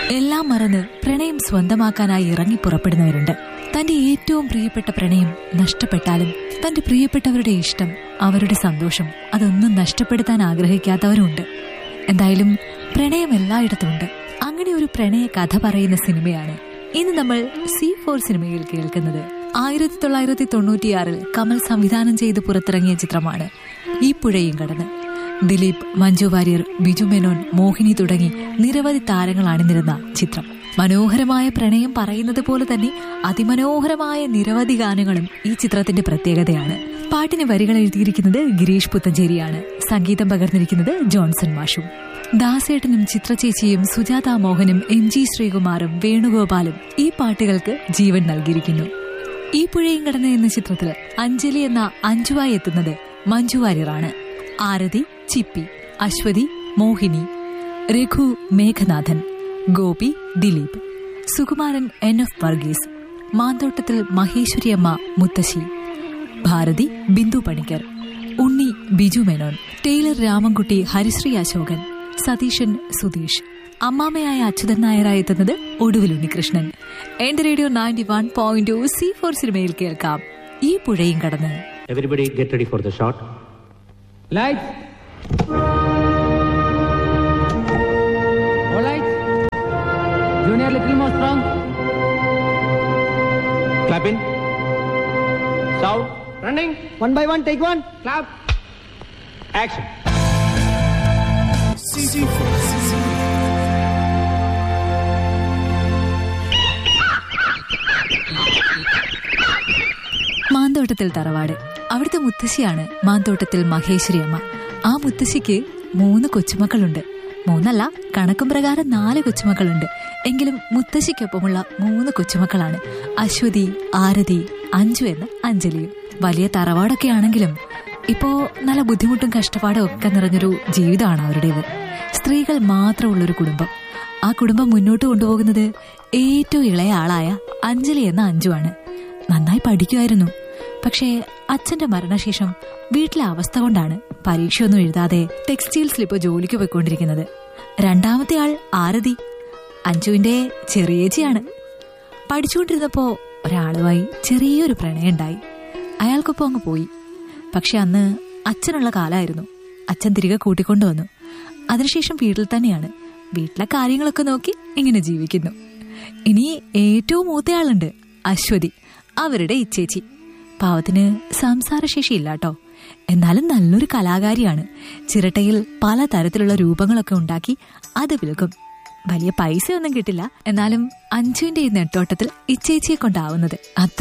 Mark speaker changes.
Speaker 1: എല്ലാം മറന്ന് പ്രണയം സ്വന്തമാക്കാനായി ഇറങ്ങി പുറപ്പെടുന്നവരുണ്ട്. തന്റെ ഏറ്റവും പ്രിയപ്പെട്ട പ്രണയം നഷ്ടപ്പെട്ടാലും തന്റെ പ്രിയപ്പെട്ടവരുടെ ഇഷ്ടം, അവരുടെ സന്തോഷം അതൊന്നും നഷ്ടപ്പെടുത്താൻ ആഗ്രഹിക്കാത്തവരുണ്ട്. എന്തായാലും പ്രണയം എല്ലായിടത്തുമുണ്ട്. അങ്ങനെ ഒരു പ്രണയ കഥ പറയുന്ന സിനിമയാണ് ഇന്ന് നമ്മൾ C4 സിനിമയിൽ കേൾക്കുന്നത്. 1996 കമൽ സംവിധാനം ചെയ്ത് പുറത്തിറങ്ങിയ ചിത്രമാണ് ഈ പുഴയും കടന്ന്. ദിലീപ്, മഞ്ജു വാര്യർ, ബിജു മേനോൻ, മോഹിനി തുടങ്ങി നിരവധി താരങ്ങൾ അണിനിരുന്ന ചിത്രം. മനോഹരമായ പ്രണയം പറയുന്നത് പോലെ തന്നെ അതിമനോഹരമായ നിരവധി ഗാനങ്ങളും ഈ ചിത്രത്തിന്റെ പ്രത്യേകതയാണ്. പാട്ടിന് വരികൾ എഴുതിയിരിക്കുന്നത് ഗിരീഷ് പുത്തഞ്ചേരിയാണ്. സംഗീതം പകർന്നിരിക്കുന്നത് ജോൺസൺ മാഷും. ദാസേട്ടനും ചിത്രചേച്ചിയും സുജാത മോഹനും MG ശ്രീകുമാറും വേണുഗോപാലും ഈ പാട്ടുകൾക്ക് ജീവൻ നൽകിയിരിക്കുന്നു. ഈ പുഴയും കടന്ന് എന്ന ചിത്രത്തിൽ അഞ്ജലി എന്ന അഞ്ജുവായി എത്തുന്നത് മഞ്ജു വാര്യറാണ്. ആരതി, ചിപ്പി, അശ്വതി, മോഹിനി, രഘു, മേഘനാഥൻ, ഗോപി, ദിലീപ്, സുകുമാരൻ, NF വർഗീസ്, മാന്തോട്ടത്തിൽ മഹേശ്വരിയമ്മ മുത്തശ്ശി, ഭാരതി, ബിന്ദു പണിക്കർ, ഉണ്ണി, ബിജു മേനോൻ, ടൈലർ രാമൻകുട്ടി, ഹരിശ്രീ അശോകൻ, സതീശൻ, സുധീഷ്, അമ്മാമയായ അച്യുതൻ നായരായി എത്തുന്നത് ഒടുവിൽ ഉണ്ണികൃഷ്ണൻ. എന്റെ റേഡിയോ 91.2 C4 സിനിമയിൽ കേൾക്കാം ഈ പുഴയും കടന്ന്.
Speaker 2: Everybody get ready for the shot. Lights. All lights. Junior, little more strong. Clap in. Sound. Running. One by one, take one. Clap. Action.
Speaker 1: Manthottathil തറവാട്. അവിടുത്തെ മുത്തശ്ശിയാണ് മാന്തോട്ടത്തിൽ മഹേശ്വരി അമ്മ. ആ മുത്തശ്ശിക്ക് 3 കൊച്ചുമക്കളുണ്ട്. 3 അല്ല, കണക്കും പ്രകാരം 4 കൊച്ചുമക്കളുണ്ട്. എങ്കിലും മുത്തശ്ശിക്കൊപ്പമുള്ള 3 കൊച്ചുമക്കളാണ് അശ്വതി, ആരതി, അഞ്ജു എന്ന അഞ്ജലിയും. വലിയ തറവാടൊക്കെ ആണെങ്കിലും ഇപ്പോ നല്ല ബുദ്ധിമുട്ടും കഷ്ടപ്പാടും ഒക്കെ നിറഞ്ഞൊരു ജീവിതമാണ് അവരുടേത്. സ്ത്രീകൾ മാത്രമുള്ളൊരു കുടുംബം. ആ കുടുംബം മുന്നോട്ട് കൊണ്ടുപോകുന്നത് ഏറ്റവും ഇളയ ആളായ അഞ്ജലി എന്ന അഞ്ജുവാണ്. നന്നായി പഠിക്കുമായിരുന്നു. പക്ഷേ അച്ഛന്റെ മരണശേഷം വീട്ടിലെ അവസ്ഥ കൊണ്ടാണ് പരീക്ഷയൊന്നും എഴുതാതെ ടെക്സ്റ്റൈൽസിൽ ഇപ്പോൾ ജോലിക്ക് പോയിക്കൊണ്ടിരിക്കുന്നത്. രണ്ടാമത്തെ ആൾ ആരതി, അഞ്ജുവിന്റെ ചെറിയേച്ചിയാണ്. പഠിച്ചുകൊണ്ടിരുന്നപ്പോ ഒരാളുമായി ചെറിയൊരു പ്രണയം ഉണ്ടായി. അയാൾക്കൊപ്പം അങ്ങ് പോയി. പക്ഷെ അന്ന് അച്ഛനുള്ള കാലമായിരുന്നു. അച്ഛൻ തിരികെ കൂട്ടിക്കൊണ്ടുവന്നു. അതിനുശേഷം വീട്ടിൽ തന്നെയാണ്. വീട്ടിലെ കാര്യങ്ങളൊക്കെ നോക്കി ഇങ്ങനെ ജീവിക്കുന്നു. ഇനി ഏറ്റവും മൂത്തയാളുണ്ട് അശ്വതി, അവരുടെ ഇച്ചേച്ചി. പാവത്തിന് സംസാരശേഷി ഇല്ലാട്ടോ, എന്നാലും നല്ലൊരു കലാകാരിയാണ്. ചിരട്ടയിൽ പല തരത്തിലുള്ള രൂപങ്ങളൊക്കെ ഉണ്ടാക്കി അത് വിൽക്കും. വലിയ പൈസയൊന്നും കിട്ടില്ല, എന്നാലും അഞ്ജുവിന്റെ ഈ നെട്ടോട്ടത്തിൽ ഇച്ചേച്ചിയെ കൊണ്ടാവുന്നത്